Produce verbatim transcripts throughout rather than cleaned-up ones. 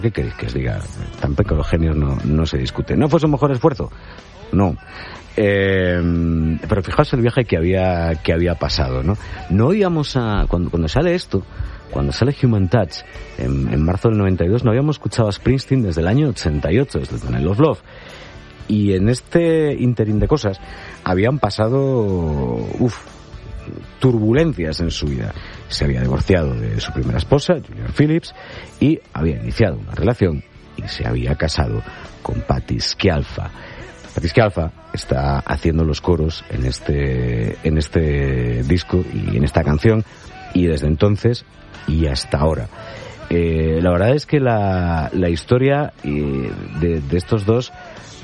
¿Qué queréis que os diga? Tampoco los genios no, no se discuten. ¿No fue su mejor esfuerzo? No. Eh, pero fijaos el viaje que había que había pasado, ¿no? No íbamos a... Cuando, cuando sale esto, cuando sale Human Touch, en, en marzo del noventa y dos, no habíamos escuchado a Springsteen desde el año ochenta y ocho, desde el Tunnel of Love. Y en este interín de cosas habían pasado... Uf, turbulencias en su vida. Se había divorciado de su primera esposa, Julian Phillips, y había iniciado una relación y se había casado con Patti Scialfa. Patti Scialfa está haciendo los coros en este en este disco y en esta canción, y desde entonces y hasta ahora. Eh, la verdad es que la, la historia eh, de, de estos dos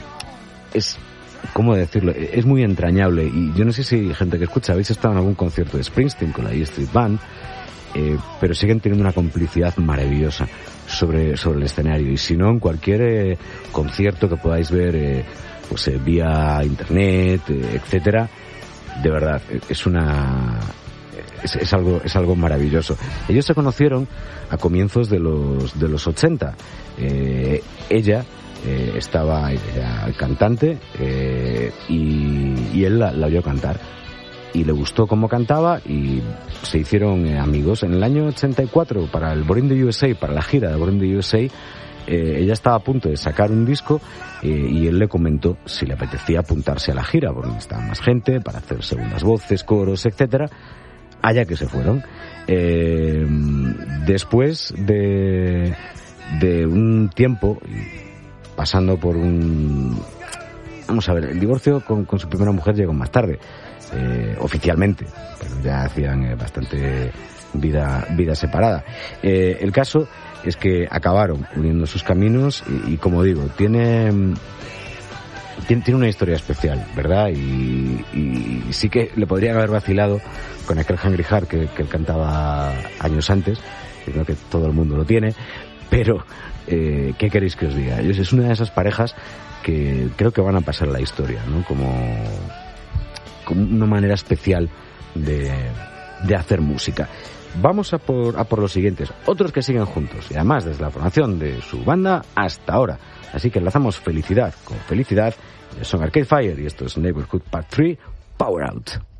es... ¿Cómo decirlo? Es muy entrañable, y yo no sé si gente que escucha habéis estado en algún concierto de Springsteen con la E Street Band, eh, pero siguen teniendo una complicidad maravillosa sobre, sobre el escenario, y si no, en cualquier eh, concierto que podáis ver eh, pues eh, vía internet, eh, etcétera, de verdad, es una... Es, es algo es algo maravilloso. Ellos se conocieron a comienzos de los de los ochenta. Eh, ella Eh, estaba era cantante eh, y, y él la, la oyó cantar y le gustó cómo cantaba y se hicieron eh, amigos. En el año ochenta y cuatro, para el Born in the U S A, para la gira de Born in the U S A, eh, ella estaba a punto de sacar un disco eh, y él le comentó si le apetecía apuntarse a la gira porque necesitaba más gente para hacer segundas voces, coros, etcétera. Allá que se fueron. Eh, después de, de un tiempo, pasando por un... Vamos a ver, el divorcio con, con su primera mujer llegó más tarde, eh, oficialmente, pero ya hacían eh, bastante vida, vida separada. Eh, el caso es que acabaron uniendo sus caminos y, y como digo, tiene, tiene, tiene una historia especial, ¿verdad? Y, y, y sí que le podrían haber vacilado con aquel Hungry Heart que, que él cantaba años antes, yo creo que todo el mundo lo tiene, pero... Eh, ¿qué queréis que os diga? Es una de esas parejas que creo que van a pasar a la historia, ¿no? Como, como una manera especial de, de hacer música. Vamos a por, a por los siguientes, otros que siguen juntos, y además desde la formación de su banda hasta ahora. Así que enlazamos felicidad con felicidad. Son Arcade Fire y esto es Neighborhood Part tres, Power Out.